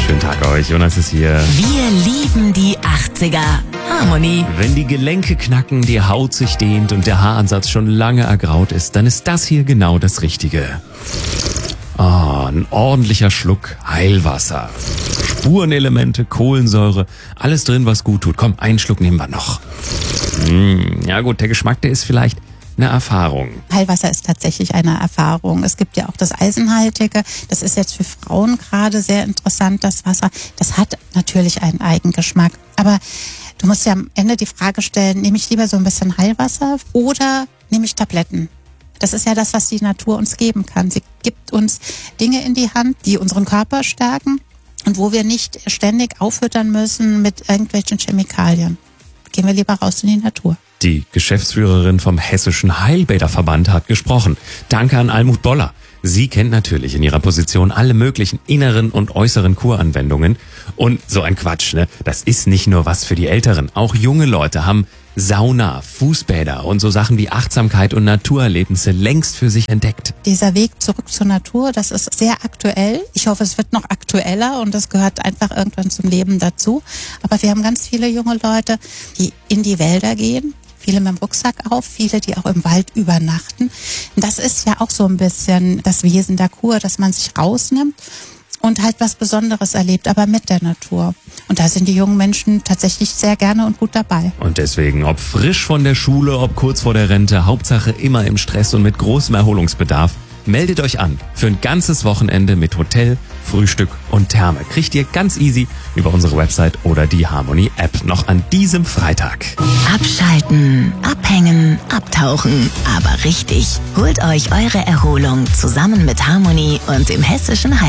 Schönen Tag euch, Jonas ist hier. Wir lieben die 80er. Harmonie. Wenn die Gelenke knacken, die Haut sich dehnt und der Haaransatz schon lange ergraut ist, dann ist das hier genau das Richtige. Ein ordentlicher Schluck Heilwasser. Spurenelemente, Kohlensäure, alles drin, was gut tut. Komm, einen Schluck nehmen wir noch. Ja gut, der Geschmack, der ist vielleicht eine Erfahrung. Heilwasser ist tatsächlich eine Erfahrung. Es gibt ja auch das Eisenhaltige. Das ist jetzt für Frauen gerade sehr interessant, das Wasser. Das hat natürlich einen Eigengeschmack. Aber du musst ja am Ende die Frage stellen, nehme ich lieber so ein bisschen Heilwasser oder nehme ich Tabletten? Das ist ja das, was die Natur uns geben kann. Sie gibt uns Dinge in die Hand, die unseren Körper stärken und wo wir nicht ständig auffüttern müssen mit irgendwelchen Chemikalien. Gehen wir lieber raus in die Natur. Die Geschäftsführerin vom Hessischen Heilbäderverband hat gesprochen. Danke an Almut Boller. Sie kennt natürlich in ihrer Position alle möglichen inneren und äußeren Kuranwendungen. Und so ein Quatsch, ne? Das ist nicht nur was für die Älteren. Auch junge Leute haben Sauna, Fußbäder und so Sachen wie Achtsamkeit und Naturerlebnisse längst für sich entdeckt. Dieser Weg zurück zur Natur, das ist sehr aktuell. Ich hoffe, es wird noch aktueller und das gehört einfach irgendwann zum Leben dazu. Aber wir haben ganz viele junge Leute, die in die Wälder gehen. Viele mit dem Rucksack auf, viele, die auch im Wald übernachten. Das ist ja auch so ein bisschen das Wesen der Kur, dass man sich rausnimmt und halt was Besonderes erlebt, aber mit der Natur. Und da sind die jungen Menschen tatsächlich sehr gerne und gut dabei. Und deswegen, ob frisch von der Schule, ob kurz vor der Rente, Hauptsache immer im Stress und mit großem Erholungsbedarf, meldet euch an für ein ganzes Wochenende mit Hotel, Frühstück und Therme. Kriegt ihr ganz easy über unsere Website oder die Harmonie App noch an diesem Freitag. Abschalten, abhängen, abtauchen. Aber richtig. Holt euch eure Erholung zusammen mit Harmonie und dem Hessischen